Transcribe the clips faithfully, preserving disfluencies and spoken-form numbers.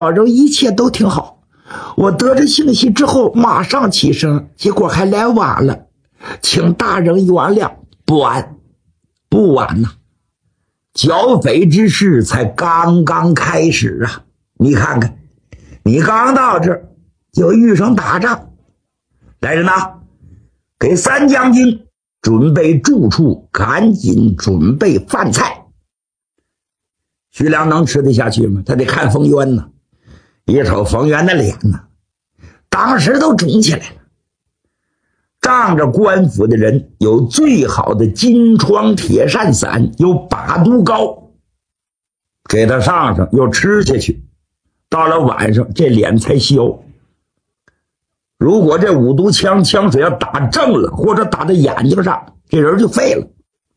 保证一切都挺好。我得知信息之后马上起身，结果还来晚了，请大人原谅。不晚，不晚呐！剿匪之事才刚刚开始啊！你看看，你刚到这儿就遇上打仗。来人呐，给三将军准备住处，赶紧准备饭菜。徐良能吃得下去吗？他得看冯渊呢。一瞅冯渊的脸呢，当时都肿起来了。仗着官府的人有最好的金疮铁扇散，有把毒膏，给他上上又吃下去，到了晚上这脸才消。如果这五毒枪枪水要打正了，或者打在眼睛上，这人就废了。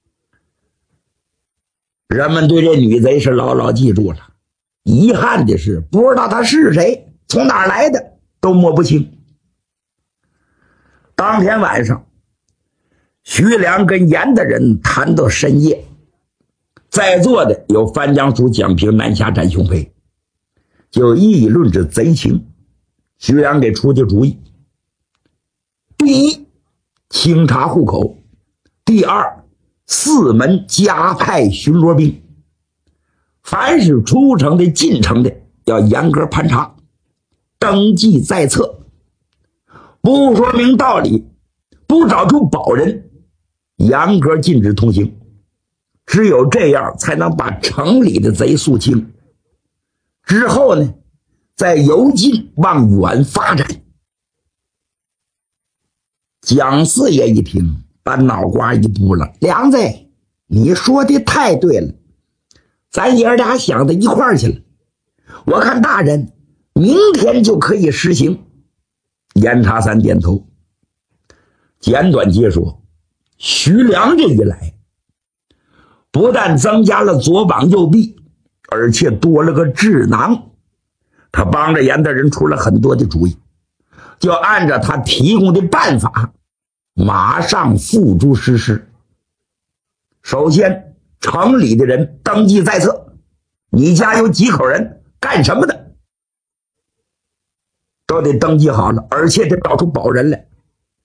人们对这女贼是牢牢记住了，遗憾的是不知道她是谁，从哪儿来的都摸不清。当天晚上，徐良跟严大人谈到深夜，在座的有番将署蒋平、南下展雄飞，就议论着贼情。徐良给出的主意：第一，清查户口；第二，四门加派巡逻兵，凡是出城的进城的要严格盘查，登记在册，不说明道理，不找出保人，严格禁止通行。只有这样才能把城里的贼肃清。之后呢，再由近往远发展。蒋四爷一听，把脑瓜一拨了：梁子，你说的太对了，咱爷俩想到一块儿去了。我看大人明天就可以实行。严查三点头，简短接说：徐良这一来，不但增加了左膀右臂，而且多了个智囊。他帮着严大人出了很多的主意，就按照他提供的办法马上付诸实施。首先，城里的人登记在册，你家有几口人，干什么的，都得登记好了，而且得找出保人来。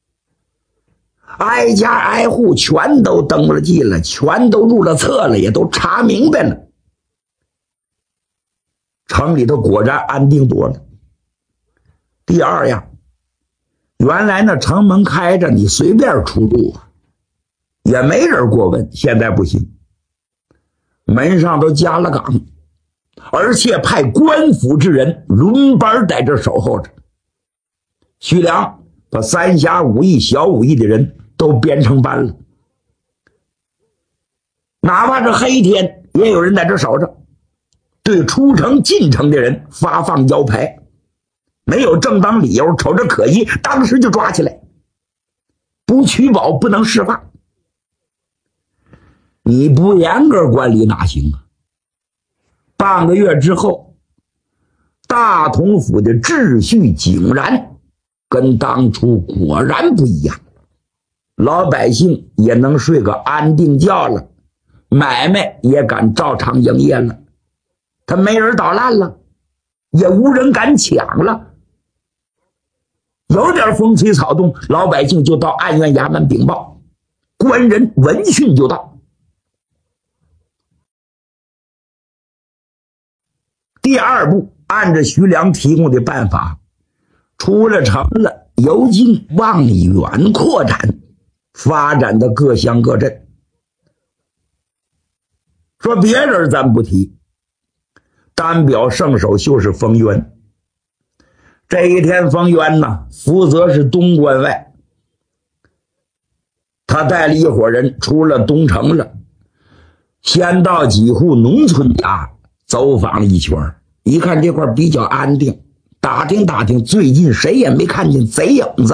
挨家挨户全都登了记了，全都入了册了，也都查明白了。城里头果然安定多了。第二样，原来那城门开着，你随便出入也没人过问，现在不行，门上都加了岗，而且派官府之人轮班在这守候着。徐良把三侠五义、小五义的人都编成班了，哪怕是黑天也有人在这守着，对出城进城的人发放腰牌，没有正当理由，瞅着可疑，当时就抓起来，不取保不能释放。你不严格管理哪行啊？半个月之后，大同府的秩序井然，跟当初果然不一样，老百姓也能睡个安定觉了，买卖也敢照常营业了，他没人捣乱了，也无人敢抢了。有点风吹草动，老百姓就到案院衙门禀报，官人闻讯就到。第二步，按照徐良提供的办法，出了城了，由近往远扩展，发展到各乡各镇。说别人咱不提，单表圣手就是冯渊。这一天冯渊呢，负责是东关外，他带了一伙人出了东城了，先到几户农村家走访了一圈，一看这块比较安定，打听打听，最近谁也没看见贼影子。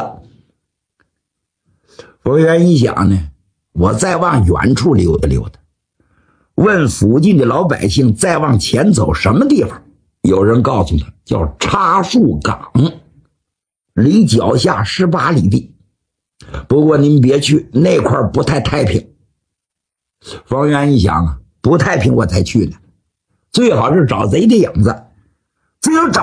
冯渊一想呢，我再往远处溜达溜达，问附近的老百姓再往前走什么地方，有人告诉他叫插树岗，离脚下十八里地，不过您别去，那块不太太平。冯渊一想啊，不太平我才去呢，最好是找贼的影子，只有找